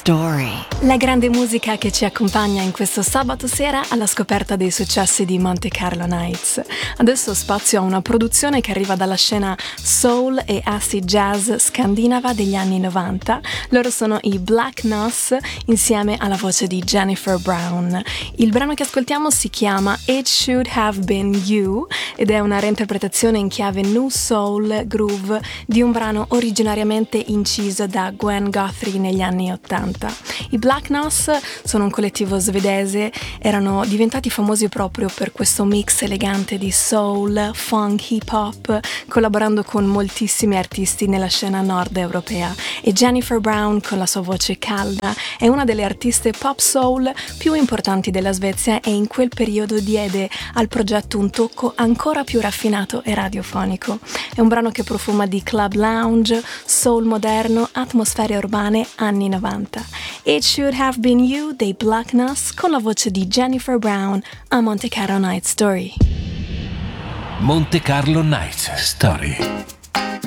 Story. La grande musica che ci accompagna in questo sabato sera alla scoperta dei successi di Monte Carlo Nights. Adesso spazio a una produzione che arriva dalla scena soul e acid jazz scandinava degli anni 90. Loro sono i Black Nuss insieme alla voce di Jennifer Brown. Il brano che ascoltiamo si chiama It Should Have Been You ed è una reinterpretazione in chiave new soul groove di un brano originariamente inciso da Gwen Guthrie negli anni 80. I Black Nuss sono un collettivo svedese, erano diventati famosi proprio per questo mix elegante di soul, funk, hip hop, collaborando con moltissimi artisti nella scena nord europea, e Jennifer Brown, con la sua voce calda, è una delle artiste pop soul più importanti della Svezia e in quel periodo diede al progetto un tocco ancora più raffinato e radiofonico. È un brano che profuma di club lounge, soul moderno, atmosfere urbane anni 90. It Should Have Been You dei Black Nuss con la voce di Jennifer Brown a Monte Carlo Night Story. Monte Carlo Night Story.